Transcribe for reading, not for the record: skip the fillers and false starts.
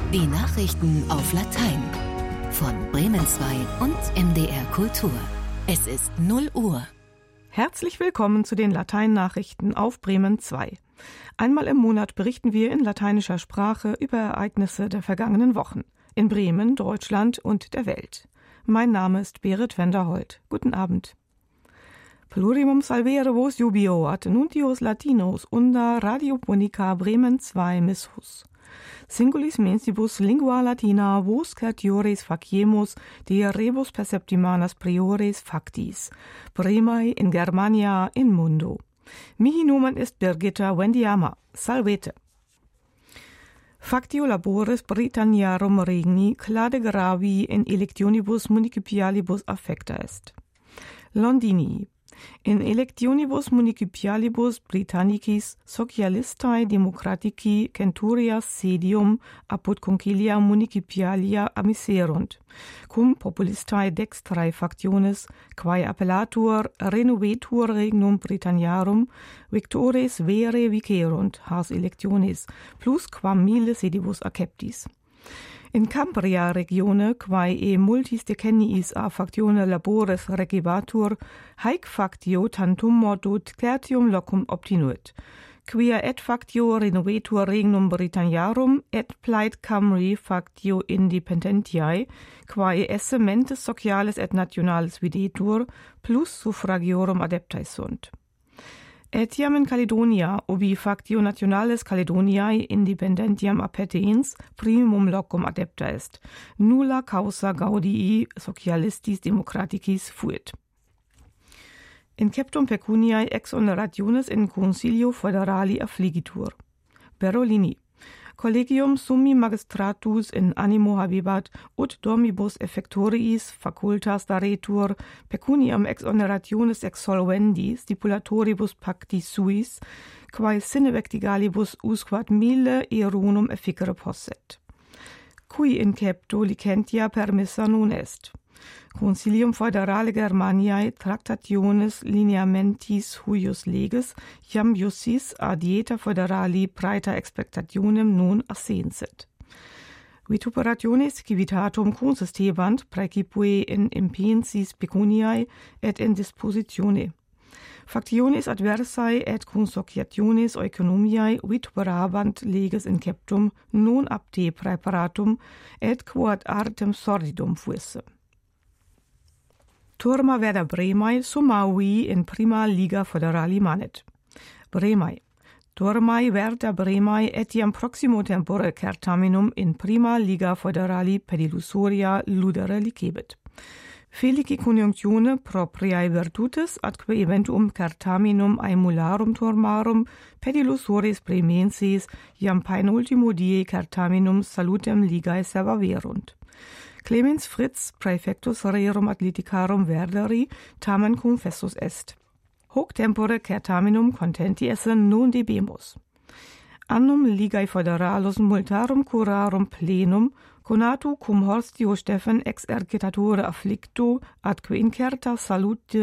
Die Nachrichten auf Latein von Bremen 2 und MDR Kultur. Es ist 0 Uhr. Herzlich willkommen zu den Latein-Nachrichten auf Bremen 2. Einmal im Monat berichten wir in lateinischer Sprache über Ereignisse der vergangenen Wochen in Bremen, Deutschland und der Welt. Mein Name ist Berit Wenderholt. Guten Abend. Plurimum salvere vos jubio ad nuntios latinos unda radioponica Bremen 2 missus. Singulis mensibus lingua latina vos certiores faciemus de rebus perceptimanas priores factis, Bremae in Germania in mundo. Mihi nomen est Birgitta Wendiama. Salvete. Factio laboris Britanniarum regni clade gravi in electionibus municipialibus affecta est. Londini. In electionibus municipialibus Britannicis socialistae democratici centurias sedium apud concilia municipialia amiserunt, cum populistae dextrae factiones, quae appellatur renovetur regnum Britanniarum, victores vere vicerunt has electiones, plus quam mille sedibus acceptis. In Cambria regione, quae multis decenniis a factione labores regibatur, haec factio tantum modo tertium locum obtinuit, quia et factio renovetur regnum Britanniarum et plaid Camri factio independentiae, quae esse mentes sociales et nationales videtur, plus suffragiorum adeptae sunt. Etiam in Caledonia, ubi factio nationalis Caledoniae independentiam appetens primum locum adepta est, nulla causa gaudii socialistis democraticis fuit. In ceptum pecuniae exonerationes in concilio foederali affligitur. Berolini. Collegium summi magistratus in animo habebat, ut dormibus effectoriis facultas daretur, pecuniam exonerationes exsolvendi stipulatoribus pacti suis, quae sine vectigalibus usquat mille eronum efficere posset. Cui in cepto licentia permissa non est. Concilium foederale Germaniae tractationes lineamentis huius leges iam iussis a dieta foederali praeta expectationem non assensit. Vituperationes civitatum consistebant praecipue in impensis pecuniae et in dispositione. Factiones adversae et consociationes oeconomiae vituperabant leges in ceptum non apte praeparatum et quod artem sordidum fuisse. Turma Werder Bremae summavi in prima liga foederali manet. Bremae. Turmae Werder Bremae etiam proximo tempore certaminum in prima liga foederali pedilusoria ludere licebit. Felici conjunctione propriae virtutes atque eventuum certaminum aemularum turmarum pedilusores bremenses iam penultimo die certaminum salutem ligae servaverunt. Clemens Fritz, praefectus rerum athleticarum Werderi, tamen confessus est. Hoc tempore certaminum contenti esse non debemus. Annum ligae foederalus multarum curarum plenum, conatu cum Horstio Stephan ex ercitatore afflicto, atque incerta salute